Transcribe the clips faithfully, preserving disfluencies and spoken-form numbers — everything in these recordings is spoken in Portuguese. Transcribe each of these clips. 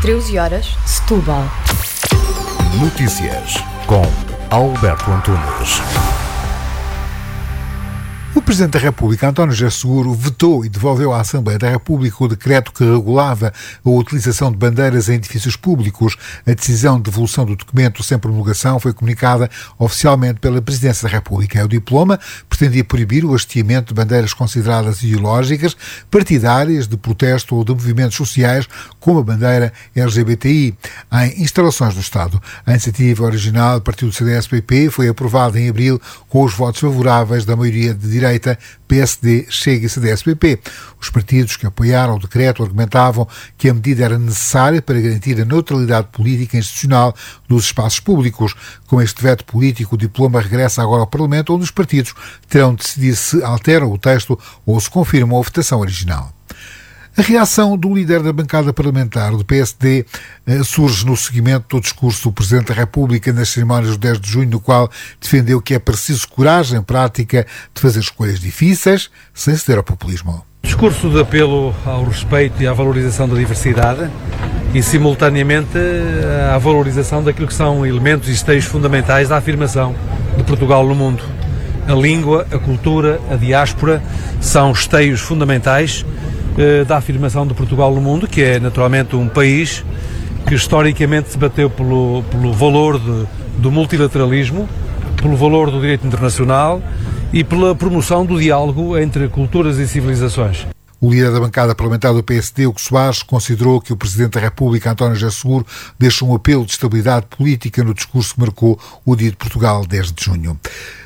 treze horas, Setúbal. Notícias com Alberto Antunes. O Presidente da República, António José Seguro, vetou e devolveu à Assembleia da República o decreto que regulava a utilização de bandeiras em edifícios públicos. A decisão de devolução do documento sem promulgação foi comunicada oficialmente pela Presidência da República. O diploma pretendia proibir o hasteamento de bandeiras consideradas ideológicas, partidárias, de protesto ou de movimentos sociais, como a bandeira L G B T I, em instalações do Estado. A iniciativa original do partido C D S-P P foi aprovada em abril com os votos favoráveis da maioria de direita, P S D, Chega e C D S-P P. Os partidos que apoiaram o decreto argumentavam que a medida era necessária para garantir a neutralidade política e institucional dos espaços públicos. Com este veto político, o diploma regressa agora ao Parlamento, onde os partidos terão de decidir se alteram o texto ou se confirmam a votação original. A reação do líder da bancada parlamentar do P S D eh, surge no seguimento do discurso do Presidente da República nas cerimónias do dez de junho, no qual defendeu que é preciso coragem prática de fazer escolhas difíceis sem ceder ao populismo. Discurso de apelo ao respeito e à valorização da diversidade e, simultaneamente, à valorização daquilo que são elementos e esteios fundamentais da afirmação de Portugal no mundo. A língua, a cultura, a diáspora são esteios fundamentais da afirmação de Portugal no mundo, que é naturalmente um país que historicamente se bateu pelo, pelo valor de, do multilateralismo, pelo valor do direito internacional e pela promoção do diálogo entre culturas e civilizações. O líder da bancada parlamentar do P S D, Hugo Soares, considerou que o Presidente da República, António José Seguro, deixou um apelo de estabilidade política no discurso que marcou o Dia de Portugal, dez de junho.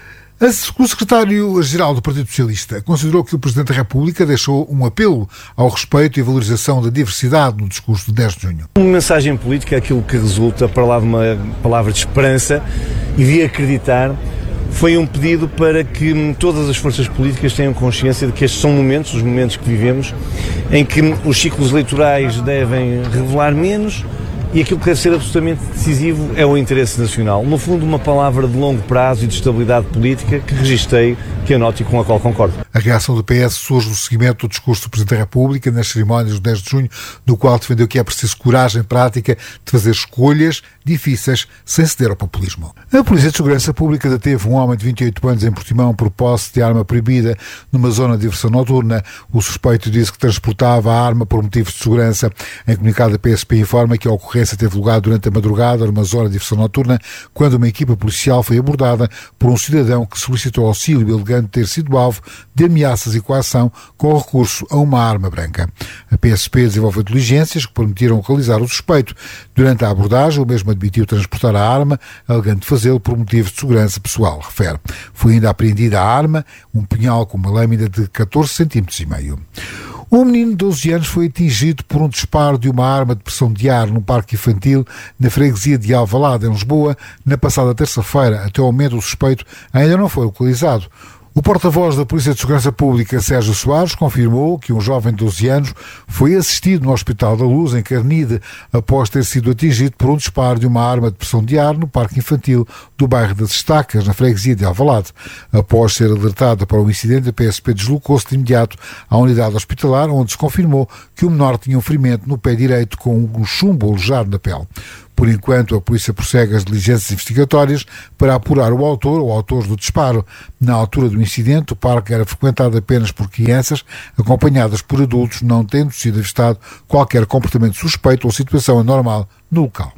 O secretário-geral do Partido Socialista considerou que o Presidente da República deixou um apelo ao respeito e valorização da diversidade no discurso de dez de junho. Uma mensagem política é aquilo que resulta para lá de uma palavra de esperança e de acreditar. Foi um pedido para que todas as forças políticas tenham consciência de que estes são momentos, os momentos que vivemos, em que os ciclos eleitorais devem revelar menos e aquilo que deve ser absolutamente decisivo é o interesse nacional. No fundo, uma palavra de longo prazo e de estabilidade política que registrei, que anoto e com a qual concordo. A reação do P S surge no seguimento do discurso do Presidente da República nas cerimónias do dez de junho, no qual defendeu que é preciso coragem prática de fazer escolhas difíceis sem ceder ao populismo. A Polícia de Segurança Pública deteve um homem de vinte e oito anos em Portimão por posse de arma proibida numa zona de diversão noturna. O suspeito disse que transportava a arma por motivos de segurança. Em comunicado, a P S P informa que a ocorrência teve lugar durante a madrugada numa zona de diversão noturna, quando uma equipa policial foi abordada por um cidadão que solicitou auxílio, alegando ter sido alvo de ameaças e coação com recurso a uma arma branca. A P S P desenvolveu diligências que permitiram localizar o suspeito. Durante a abordagem, o mesmo admitiu transportar a arma, alegando fazê-lo por motivos de segurança pessoal, refere. Foi ainda apreendida a arma, um punhal com uma lâmina de catorze centímetros e meio. Um menino de doze anos foi atingido por um disparo de uma arma de pressão de ar num parque infantil na freguesia de Alvalade, em Lisboa, na passada terça-feira. Até ao momento, o suspeito ainda não foi localizado. O porta-voz da Polícia de Segurança Pública, Sérgio Soares, confirmou que um jovem de doze anos foi assistido no Hospital da Luz, em Carnide, após ter sido atingido por um disparo de uma arma de pressão de ar no parque infantil do bairro das Estacas, na freguesia de Alvalade. Após ser alertada para o incidente, a P S P deslocou-se de imediato à unidade hospitalar, onde se confirmou que o menor tinha um ferimento no pé direito com um chumbo alojado na pele. Por enquanto, a polícia prossegue as diligências investigatórias para apurar o autor ou autores do disparo. Na altura do incidente, o parque era frequentado apenas por crianças, acompanhadas por adultos, não tendo sido avistado qualquer comportamento suspeito ou situação anormal no local.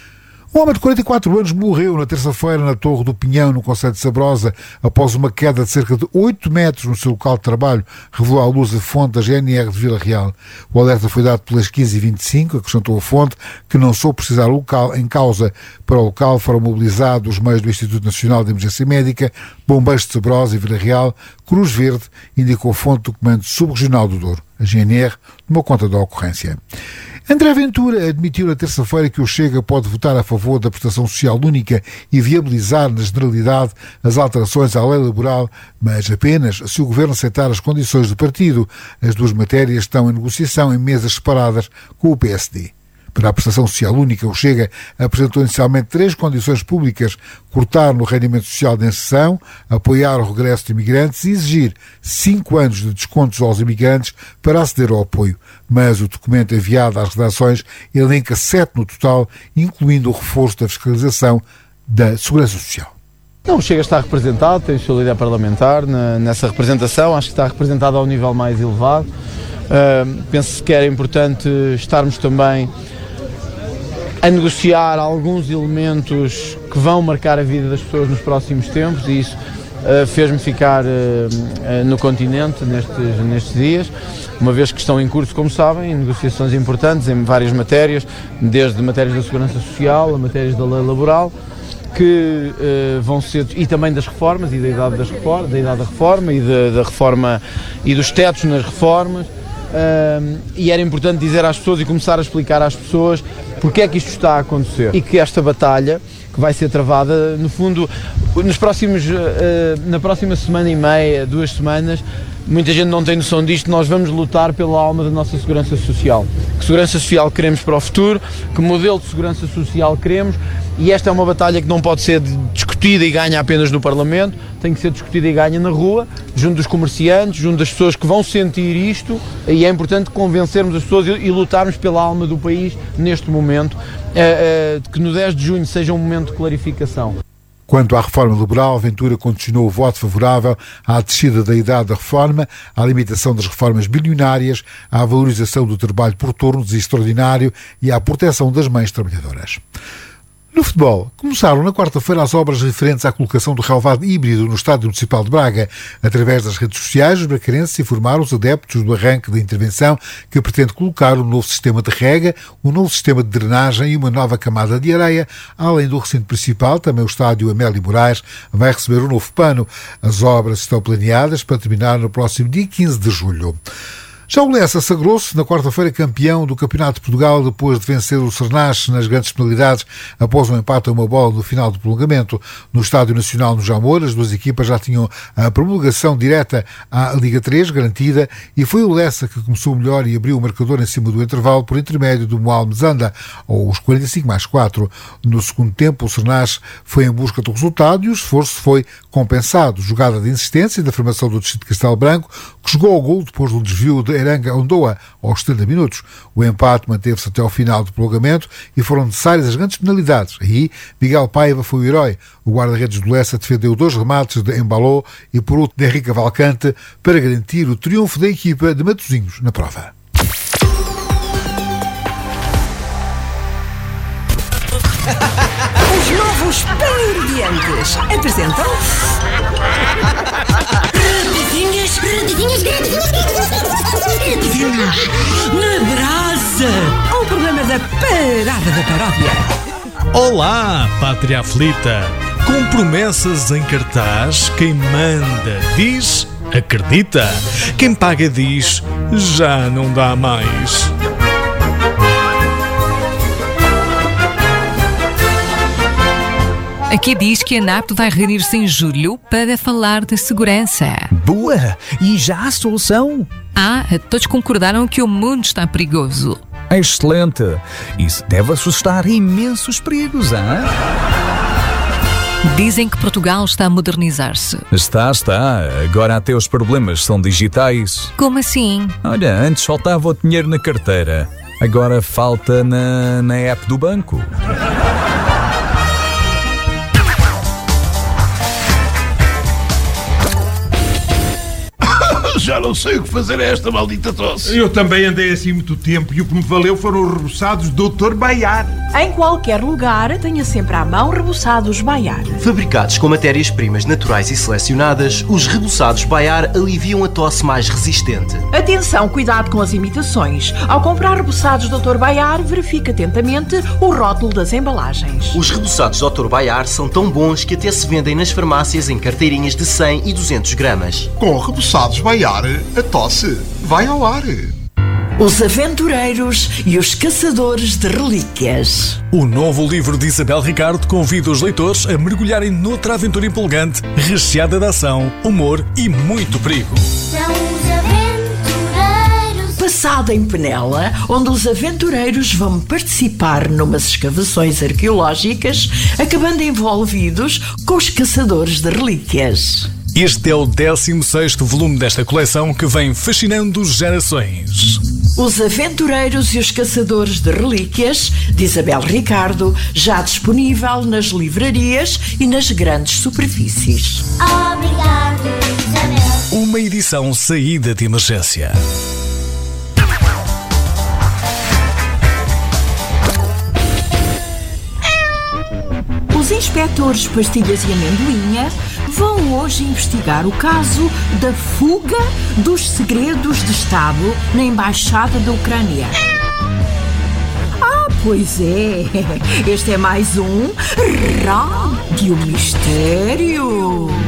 Um homem de quarenta e quatro anos morreu na terça-feira na Torre do Pinhão, no concelho de Sabrosa, após uma queda de cerca de oito metros no seu local de trabalho, revelou à luz a fonte da G N R de Vila Real. O alerta foi dado pelas quinze e vinte e cinco, acrescentou a fonte, que não soube precisar o local em causa. Para o local foram mobilizados os meios do Instituto Nacional de Emergência Médica, Bombeiros de Sabrosa e Vila Real, Cruz Verde, indicou a fonte do Comando Subregional do Douro. A G N R tomou conta da ocorrência. André Ventura admitiu na terça-feira que o Chega pode votar a favor da prestação social única e viabilizar, na generalidade, as alterações à lei laboral, mas apenas se o Governo aceitar as condições do partido. As duas matérias estão em negociação em mesas separadas com o P S D. Para a prestação social única, o Chega apresentou inicialmente três condições públicas: cortar no rendimento social de inserção, apoiar o regresso de imigrantes e exigir cinco anos de descontos aos imigrantes para aceder ao apoio. Mas o documento enviado às redações elenca sete no total, incluindo o reforço da fiscalização da Segurança Social. Não, o Chega está representado, tem o seu líder parlamentar na, nessa representação, acho que está representado ao nível mais elevado. Uh, penso que era importante estarmos também a negociar alguns elementos que vão marcar a vida das pessoas nos próximos tempos, e isso uh, fez-me ficar uh, uh, no continente nestes, nestes dias, uma vez que estão em curso, como sabem, negociações importantes em várias matérias, desde matérias da segurança social a matérias da lei laboral, que uh, vão ser, e também das reformas e da idade, das reformas, da, idade da reforma e da, da reforma e dos tetos nas reformas, uh, e era importante dizer às pessoas e começar a explicar às pessoas porque é que isto está a acontecer e que esta batalha que vai ser travada, no fundo, nos próximos, uh, na próxima semana e meia, duas semanas, muita gente não tem noção disto, nós vamos lutar pela alma da nossa segurança social. Que segurança social queremos para o futuro, que modelo de segurança social queremos, e esta é uma batalha que não pode ser discutida e ganha apenas no Parlamento, tem que ser discutida e ganha na rua, junto dos comerciantes, junto das pessoas que vão sentir isto, e é importante convencermos as pessoas e, e lutarmos pela alma do país neste momento, uh, uh, que no dez de junho seja um momento de clarificação. Quanto à reforma laboral, Ventura condicionou o voto favorável à descida da idade da reforma, à limitação das reformas bilionárias, à valorização do trabalho por turnos extraordinário e à proteção das mães trabalhadoras. No futebol, começaram na quarta-feira as obras referentes à colocação do relvado híbrido no Estádio Municipal de Braga. Através das redes sociais, os bracarenses informaram os adeptos do arranque da intervenção que pretende colocar um novo sistema de rega, um novo sistema de drenagem e uma nova camada de areia. Além do recinto principal, também o Estádio Amélie Moraes vai receber um novo pano. As obras estão planeadas para terminar no próximo dia quinze de julho. Já o Lessa sagrou-se na quarta-feira campeão do Campeonato de Portugal depois de vencer o Sernache nas grandes penalidades após um empate a uma bola no final do prolongamento. No Estádio Nacional no Jamor, as duas equipas já tinham a promulgação direta à Liga três garantida e foi o Lessa que começou melhor e abriu o marcador em cima do intervalo por intermédio do Mohamed Zanda, aos quarenta e cinco mais quatro. No segundo tempo, o Sernache foi em busca do resultado e o esforço foi compensado. Jogada de insistência e da formação do Distrito de Castelo Branco, que chegou ao gol depois do desvio de Eranga Ondoa aos setenta minutos. O empate manteve-se até ao final do prolongamento e foram necessárias as grandes penalidades. Aí, Miguel Paiva foi o herói. O guarda-redes do Lessa defendeu dois remates de Embaló e por outro de Henrique Cavalcante para garantir o triunfo da equipa de Matosinhos na prova. Os novos Pan-Ingredientes apresentam Redidinhas, redidinhas, redidinhas na brasa. Um programa da Parada da Paródia. Olá, pátria aflita. Com promessas em cartaz, quem manda diz, acredita. Quem paga diz, já não dá mais. Aqui diz que a NAPT vai reunir-se em julho para falar de segurança. Boa! E já há solução? Ah, todos concordaram que o mundo está perigoso. Excelente! Isso deve assustar imensos perigos, hein? Dizem que Portugal está a modernizar-se. Está, está. Agora até os problemas são digitais. Como assim? Olha, antes faltava o dinheiro na carteira. Agora falta na, na app do banco. Já não sei o que fazer a esta maldita tosse. Eu também andei assim muito tempo e o que me valeu foram os reboçados doutor Baiar. Em qualquer lugar, tenha sempre à mão reboçados Baiar. Fabricados com matérias-primas naturais e selecionadas, os reboçados Baiar aliviam a tosse mais resistente. Atenção, cuidado com as imitações. Ao comprar reboçados doutor Baiar, verifique atentamente o rótulo das embalagens. Os reboçados doutor Baiar são tão bons que até se vendem nas farmácias em carteirinhas de cem e duzentos gramas. Com reboçados Baiar, a tosse vai ao ar. Os aventureiros e os caçadores de relíquias. O novo livro de Isabel Ricardo convida os leitores a mergulharem noutra aventura empolgante, recheada de ação, humor e muito perigo. São os aventureiros. passado em Penela, onde os aventureiros vão participar numas escavações arqueológicas, acabando envolvidos com os caçadores de relíquias. Este é o décimo sexto volume desta coleção que vem fascinando gerações. Os Aventureiros e os Caçadores de Relíquias, de Isabel Ricardo, já disponível nas livrarias e nas grandes superfícies. Obrigado, Isabel. Uma edição saída de emergência. Os inspectores Pastilhas e Amendoinha vão hoje investigar o caso da fuga dos segredos de Estado na Embaixada da Ucrânia. Ah, pois é, este é mais um Rádio Mistério.